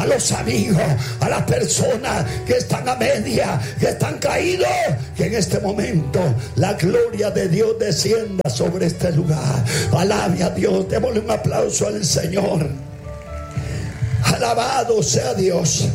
a los amigos, a las personas que están a media, que están caídos, que en este momento la gloria de Dios descienda sobre este lugar. Alabe a Dios, démosle un aplauso al Señor. Alabado sea Dios.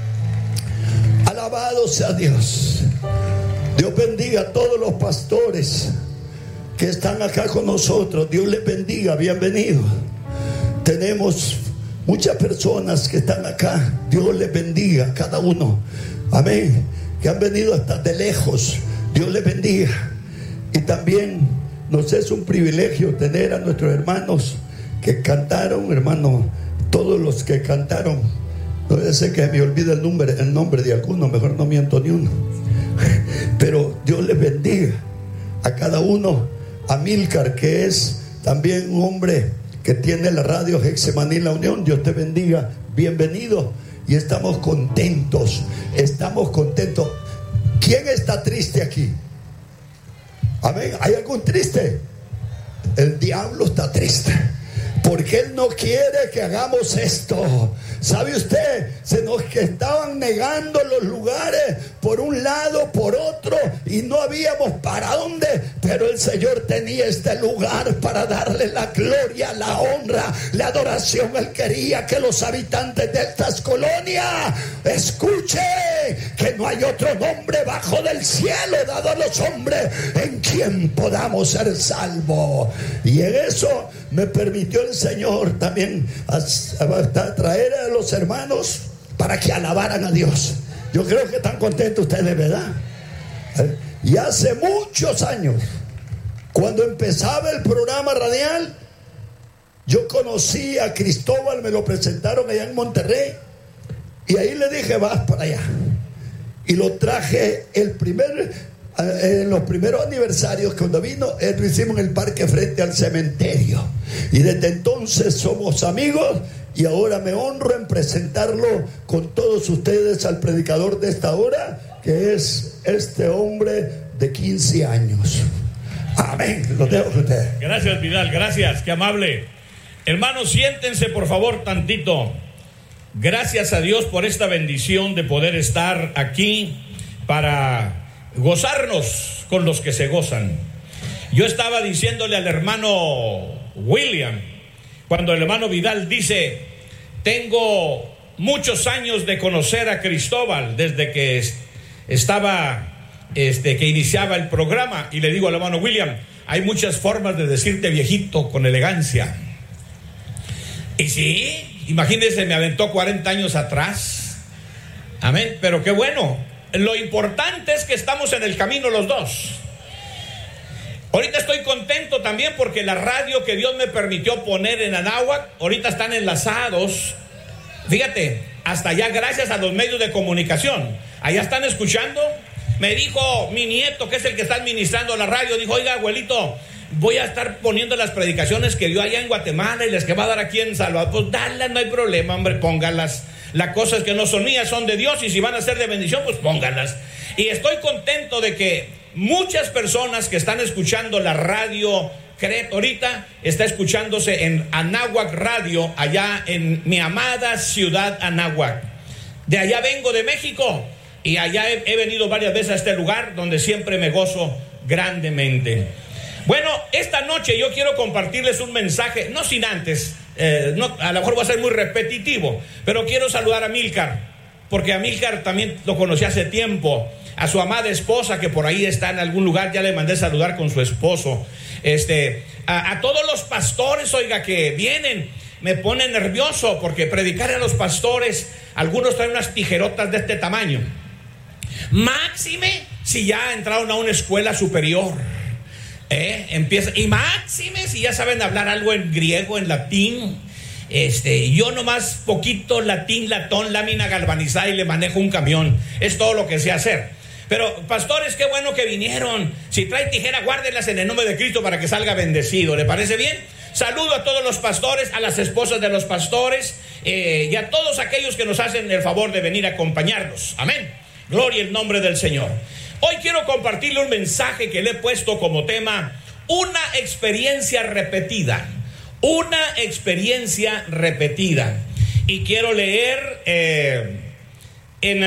Alabado sea Dios. Dios bendiga a todos los pastores que están acá con nosotros. Dios les bendiga, bienvenidos. Tenemos muchas personas que están acá. Dios les bendiga a cada uno. Amén. Que han venido hasta de lejos. Dios les bendiga. Y también nos es un privilegio tener a nuestros hermanos que cantaron, hermanos, todos los que cantaron. No sé que me olvide el nombre de alguno, mejor no miento ni uno. Pero Dios les bendiga a cada uno. A Milcar, que es también un hombre que tiene la radio Getsemaní La Unión. Dios te bendiga, bienvenido. Y estamos contentos. ¿Quién está triste aquí? Amén. ¿Hay algún triste? El diablo está triste, porque él no quiere que hagamos esto. ¿Sabe usted? Se nos estaban negando los lugares por un lado, por otro, y no habíamos para dónde. Pero el Señor tenía este lugar para darle la gloria, la honra, la adoración. Él quería que los habitantes de estas colonias escuchen que no hay otro nombre bajo del cielo dado a los hombres en quien podamos ser salvos. Y en eso me permitió el Señor también a traer a los hermanos para que alabaran a Dios. Yo creo que están contentos ustedes, ¿verdad? Y hace muchos años, cuando empezaba el programa radial, yo conocí a Cristóbal, me lo presentaron allá en Monterrey, y ahí le dije, vas para allá. Y lo traje en los primeros aniversarios. Cuando vino, lo hicimos en el parque frente al cementerio, y desde entonces somos amigos. Y ahora me honro en presentarlo con todos ustedes al predicador de esta hora, que es este hombre de 15 años. Amén. Lo dejo con usted. Gracias, Vidal, gracias, qué amable. Hermanos, siéntense por favor tantito. Gracias a Dios por esta bendición de poder estar aquí para gozarnos con los que se gozan. Yo estaba diciéndole al hermano William, cuando el hermano Vidal dice, tengo muchos años de conocer a Cristóbal desde que que iniciaba el programa, y le digo al hermano William, hay muchas formas de decirte viejito con elegancia. Y sí, imagínense, me aventó 40 años atrás. Amén, pero qué bueno. Lo importante es que estamos en el camino los dos. Ahorita estoy contento también porque la radio que Dios me permitió poner en Anáhuac, ahorita están enlazados, fíjate, hasta allá, gracias a los medios de comunicación. Allá están escuchando. Me dijo mi nieto, que es el que está administrando la radio, dijo, oiga, abuelito, voy a estar poniendo las predicaciones que dio allá en Guatemala y las que va a dar aquí en Salvador. Pues dale, no hay problema, hombre, póngalas. Las cosas que no son mías son de Dios, y si van a ser de bendición, pues pónganlas. Y estoy contento de que muchas personas que están escuchando la radio CRET ahorita, está escuchándose en Anáhuac Radio, allá en mi amada ciudad Anáhuac. De allá vengo, de México, y allá he venido varias veces a este lugar donde siempre me gozo grandemente. Bueno, esta noche yo quiero compartirles un mensaje, no sin antes, a lo mejor va a ser muy repetitivo, pero quiero saludar a Milcar, porque a Milcar también lo conocí hace tiempo, a su amada esposa, que por ahí está en algún lugar, ya le mandé saludar con su esposo. A todos los pastores, oiga, que vienen, me pone nervioso, porque predicar a los pastores, algunos traen unas tijerotas de este tamaño, máxime si ya entraron a una escuela superior. Empieza, y máxime si ya saben hablar algo en griego, en latín. Yo nomás poquito latín, latón, lámina galvanizada, y le manejo un camión. Es todo lo que sé hacer. Pero pastores, qué bueno que vinieron. Si trae tijera, guárdenlas en el nombre de Cristo para que salga bendecido. ¿Le parece bien? Saludo a todos los pastores, a las esposas de los pastores, y a todos aquellos que nos hacen el favor de venir a acompañarnos. Amén. Gloria al nombre del Señor. Hoy quiero compartirle un mensaje que le he puesto como tema: una experiencia repetida. Una experiencia repetida. y quiero leer en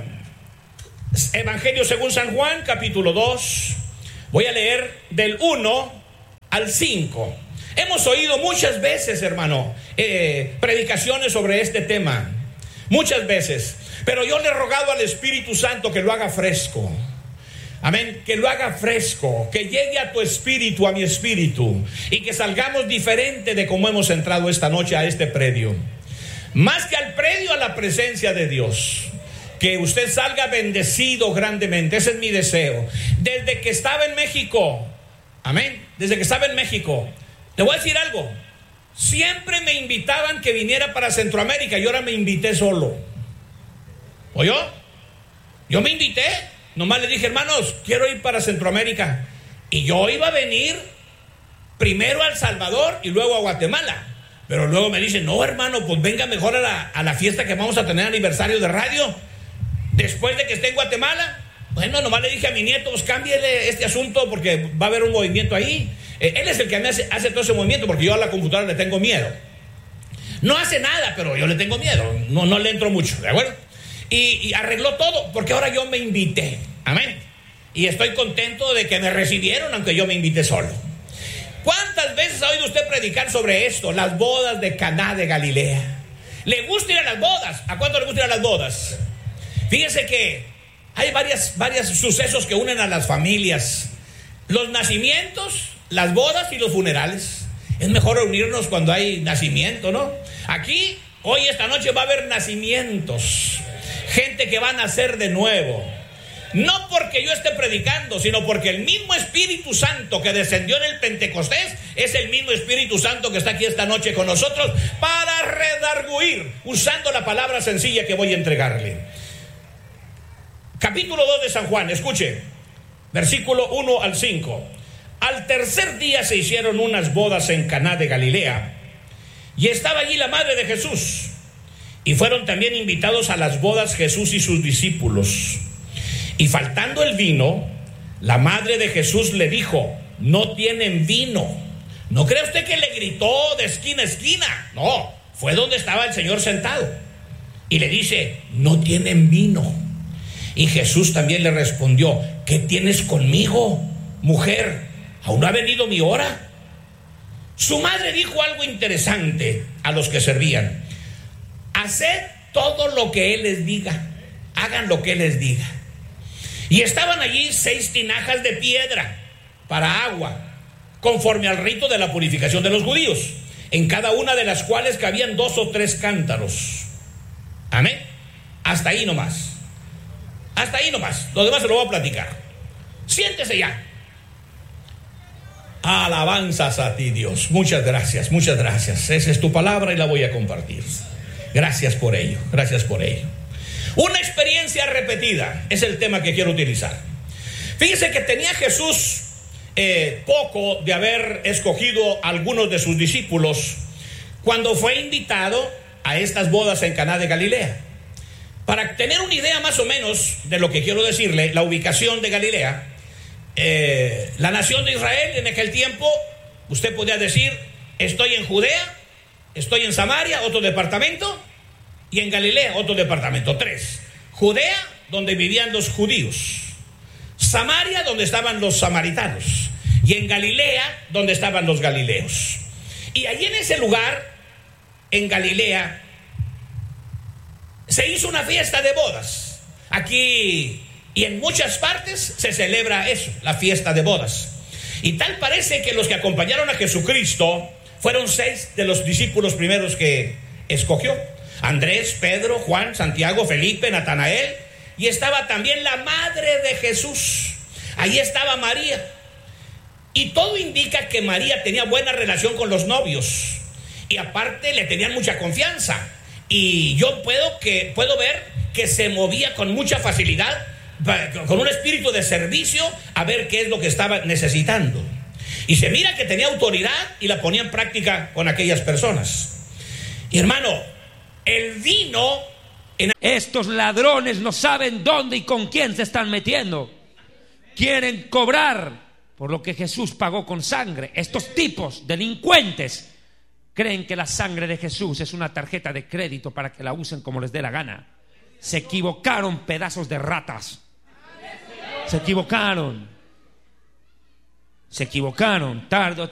Evangelio según San Juan, capítulo 2. Voy a leer del 1 al 5. Hemos oído muchas veces, hermano, predicaciones sobre este tema, muchas veces, pero yo le he rogado al Espíritu Santo que lo haga fresco. Amén, que lo haga fresco, que llegue a tu espíritu, a mi espíritu, y que salgamos diferente de cómo hemos entrado esta noche a este predio. Más que al predio, a la presencia de Dios. Que usted salga bendecido grandemente, ese es mi deseo. Desde que estaba en México, amén, desde que estaba en México, le voy a decir algo, siempre me invitaban que viniera para Centroamérica y ahora me invité solo. ¿Oyó? Yo me invité. Nomás le dije, hermanos, quiero ir para Centroamérica. Y yo iba a venir primero a El Salvador y luego a Guatemala. Pero luego me dicen, no, hermano, pues venga mejor a la fiesta que vamos a tener, aniversario de radio, después de que esté en Guatemala. Bueno, nomás le dije a mi nieto, pues cámbiele este asunto porque va a haber un movimiento ahí. Él es el que me hace todo ese movimiento, porque yo a la computadora le tengo miedo. No hace nada, pero yo le tengo miedo. No le entro mucho, ¿de acuerdo? Y arregló todo, porque ahora yo me invité. Amén. Y estoy contento de que me recibieron, aunque yo me invité solo. ¿Cuántas veces ha oído usted predicar sobre esto? Las bodas de Caná de Galilea. ¿Le gusta ir a las bodas? ¿A cuánto le gusta ir a las bodas? Fíjese que hay varios sucesos que unen a las familias. Los nacimientos, las bodas y los funerales. Es mejor reunirnos cuando hay nacimiento, ¿no? Aquí, hoy, esta noche va a haber nacimientos. Gente que va a nacer de nuevo. No porque yo esté predicando, sino porque el mismo Espíritu Santo que descendió en el Pentecostés es el mismo Espíritu Santo que está aquí esta noche con nosotros para redarguir, usando la palabra sencilla que voy a entregarle. Capítulo 2 de San Juan, escuche, versículo 1 al 5. Al tercer día se hicieron unas bodas en Caná de Galilea, y estaba allí la madre de Jesús, y fueron también invitados a las bodas Jesús y sus discípulos. Y faltando el vino, la madre de Jesús le dijo, no tienen vino. ¿No cree usted que le gritó de esquina a esquina? No, fue donde estaba el Señor sentado. Y le dice, no tienen vino. Y Jesús también le respondió, ¿qué tienes conmigo, mujer? ¿Aún no ha venido mi hora? Su madre dijo algo interesante a los que servían. Haced todo lo que Él les diga. Hagan lo que Él les diga. Y estaban allí 6 tinajas de piedra para agua, conforme al rito de la purificación de los judíos, en cada una de las cuales cabían 2 o 3 cántaros. Amén. Hasta ahí nomás. Hasta ahí nomás. Lo demás se lo voy a platicar. Siéntese ya. Alabanzas a ti, Dios. Muchas gracias, muchas gracias. Esa es tu palabra y la voy a compartir. Gracias por ello, gracias por ello. Una experiencia repetida es el tema que quiero utilizar. Fíjese que tenía Jesús poco de haber escogido a algunos de sus discípulos cuando fue invitado a estas bodas en Caná de Galilea. Para tener una idea más o menos de lo que quiero decirle, la ubicación de Galilea, la nación de Israel en aquel tiempo, usted podría decir, estoy en Judea, estoy en Samaria, otro departamento, y en Galilea, otro departamento, 3. Judea, donde vivían los judíos. Samaria, donde estaban los samaritanos. Y en Galilea, donde estaban los galileos. Y allí en ese lugar, en Galilea, se hizo una fiesta de bodas. Aquí y en muchas partes se celebra eso, la fiesta de bodas. Y tal parece que los que acompañaron a Jesucristo fueron 6 de los discípulos primeros que escogió. Andrés, Pedro, Juan, Santiago, Felipe, Natanael, y estaba también la madre de Jesús. Ahí estaba María. Y todo indica que María tenía buena relación con los novios. Y aparte le tenían mucha confianza. Y yo puedo ver que se movía con mucha facilidad, con un espíritu de servicio, a ver qué es lo que estaba necesitando. Y se mira que tenía autoridad y la ponía en práctica con aquellas personas. Y hermano, el vino... Estos ladrones no saben dónde y con quién se están metiendo. Quieren cobrar por lo que Jesús pagó con sangre. Estos tipos delincuentes Creen que la sangre de Jesús es una tarjeta de crédito para que la usen como les dé la gana. Se equivocaron, pedazos de ratas. Se equivocaron. Tarde o